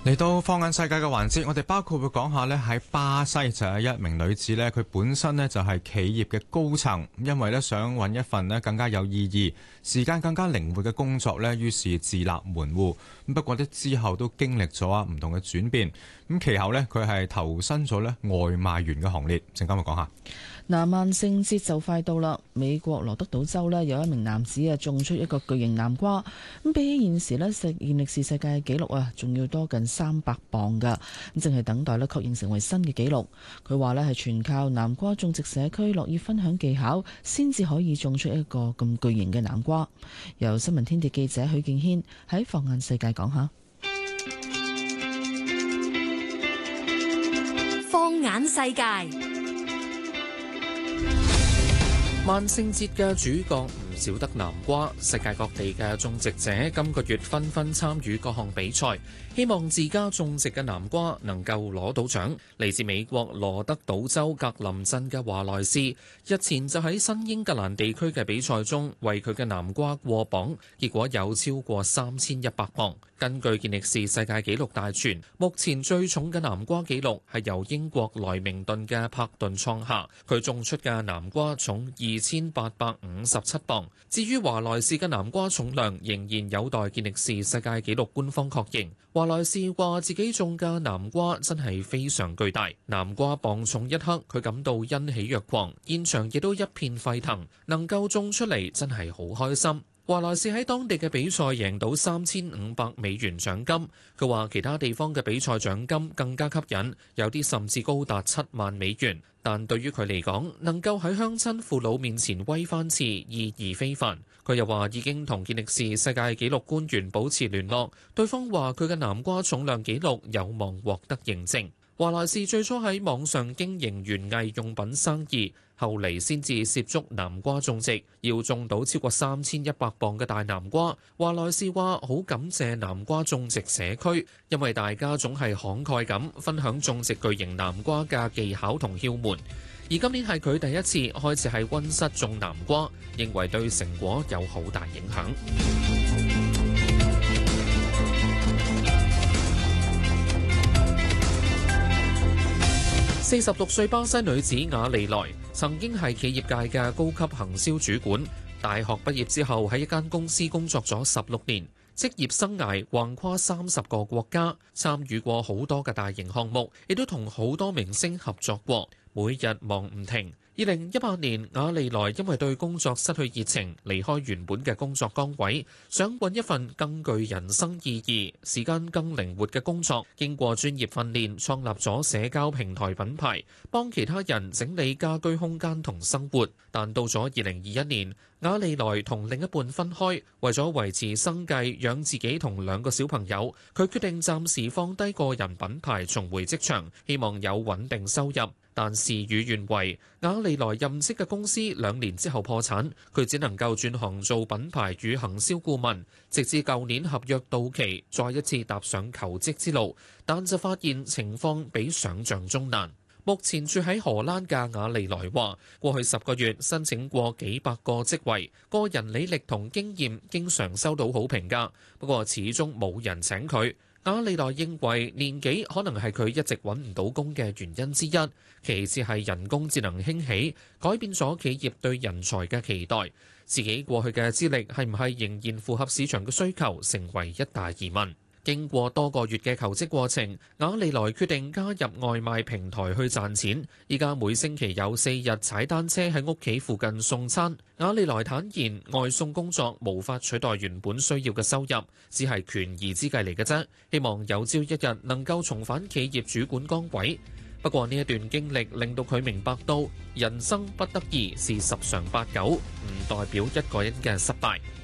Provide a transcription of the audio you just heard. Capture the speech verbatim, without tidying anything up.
嚟到放眼世界嘅環節，我哋包括會講下呢，喺巴西就有一名女子呢，佢本身呢就係企業嘅高層，因為呢想揾一份呢更加有意義、時間更加靈活嘅工作呢，於是自立門戶。咁不過呢之後都經歷咗啊唔同嘅轉變。咁其後呢，佢係投身咗呢外賣員嘅行列。陣間我講下。 嗱，萬聖節就快到啦！美國羅德島州呢有一名男子啊種出一個巨型南瓜，咁比起現時呢實現歷史世界紀錄啊，仲要多近三百磅噶，咁正係等待呢確認成為新嘅紀錄。佢話呢係全靠南瓜種植社區樂意分享技巧，先至可以種出一個咁巨型嘅南瓜。由新聞天地記者許敬軒喺放眼世界講下。 放眼世界。萬聖節嘅主角唔少得南瓜，世界各地嘅種植者今個月紛紛參與各項比賽，希望自家種植嘅南瓜能夠攞到獎。嚟自美國羅德島州格林鎮嘅華萊士，日前就喺新英格蘭地區嘅比賽中為佢嘅南瓜過磅，結果有超過三千一百磅。根據健力士世界紀錄大全，目前最重嘅南瓜紀錄係由英國萊明頓嘅柏頓創下，佢種出嘅南瓜重二千八百五十七磅。至於華萊士嘅南瓜重量，仍然有待健力士世界紀錄官方確認。華萊士話自己種嘅南瓜真係非常巨大，南瓜磅重一刻，佢感到欣喜若狂，現場亦都一片沸騰，能夠種出嚟真係好開心。華萊士喺當地嘅比賽贏到三千五百美元獎金，佢話其他地方嘅比賽獎金更加吸引，有啲甚至高達七萬美元。但對於佢嚟講，能夠喺鄉親父老面前威翻次，意義非凡。佢又話已經同健力士世界紀錄官員保持聯絡，對方話佢嘅南瓜重量紀錄有望獲得認證。華萊士最初喺網上經營園藝用品生意，後嚟先至涉足南瓜種植，要種到超過三千一百磅嘅大南瓜。華萊士話好感謝南瓜種植社區，因為大家總係慷慨咁分享種植巨型南瓜嘅技巧同竅門。而今年係佢第一次開始喺溫室種南瓜，認為對成果有好大影響。四十六歲巴西女子雅利萊曾經係企業界嘅高級行銷主管，大學畢業之後喺一間公司工作咗十六年，職業生涯橫跨三十個國家，參與過好多嘅大型項目，亦都同好多明星合作過，每日忙唔停。二零一八年，雅利萊因為對工作失去熱情，離開原本嘅工作崗位，想揾一份更具人生意義、時間更靈活嘅工作。經過專業訓練，創立咗社交平台品牌，幫其他人整理家居空間同生活。但到咗二零二一年，雅利萊同另一半分開，為咗維持生計、養自己同兩個小朋友，佢決定暫時放低個人品牌，重回職場，希望有穩定收入。但事與願違，雅利萊任職嘅公司兩年之後破產，佢只能夠轉行做品牌與行銷顧問，直至舊年合約到期，再一次踏上求職之路，但就發現情況比想像中難。目前住喺荷蘭嘅雅利萊話，過去十個月申請過幾百個職位，個人履歷同經驗經常收到好評價，不過始終冇人請佢。雅利萊認為年紀可能係佢一直揾唔到工嘅原因之一，其次係人工智能興起，改變咗企業對人才嘅期待，自己過去嘅資歷係唔係仍然符合市場嘅需求，成為一大疑問。經過多個月嘅求職過程，雅利萊決定加入外賣平台去賺錢。依家每星期有四日踩單車喺屋企附近送餐。雅利萊坦言，外送工作無法取代原本需要嘅收入，只係權宜之計嚟嘅啫。希望有朝一日能夠重返企業主管崗位。不過呢一段經歷令到佢明白到，人生不得意是十常八九，唔代表一個人嘅失敗。